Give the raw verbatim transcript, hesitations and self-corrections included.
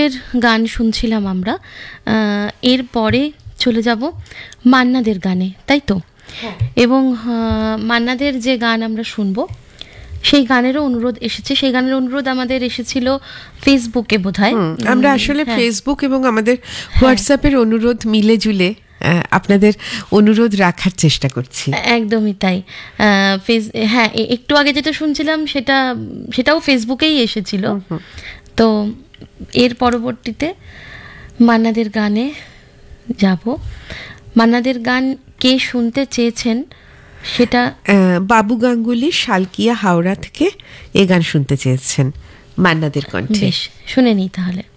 ঠাকুরের গান শুনছিলাম আমরা, এরপরে চলে যাব মান্নাদের গানে, তাই তো? এবং মান্নাদের যে গান আমরা শুনবো সেই গানেরও অনুরোধ এসেছে। সেই গানের অনুরোধ আমাদের এসেছিল ফেসবুকে বোধহয়। আমরা আসলে ফেসবুক এবং আমাদের হোয়াটসঅ্যাপের অনুরোধ মিলে জুলে আপনাদের অনুরোধ রাখার চেষ্টা করছি। একদমই তাই। হ্যাঁ, একটু আগে যেটা শুনছিলাম সেটা সেটাও ফেসবুকেই এসেছিল। তো এর পরবর্তীতে মান্নাদের গানে যাব। মান্নাদের গান কে শুনতে চেয়েছেন সেটা বাবু গাঙ্গুলি শালকিয়া হাওড়া থেকে এ গান শুনতে চেয়েছেন মান্নাদের কণ্ঠে। বেশ, শুনে নিই তাহলে।